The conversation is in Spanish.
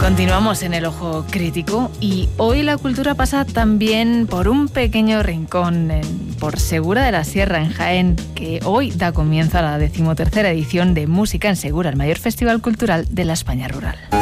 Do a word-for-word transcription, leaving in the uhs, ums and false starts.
Continuamos en el Ojo Crítico y hoy la cultura pasa también por un pequeño rincón en, por Segura de la Sierra, en Jaén, que hoy da comienzo a la decimotercera edición de Música en Segura, el mayor festival cultural de la España rural.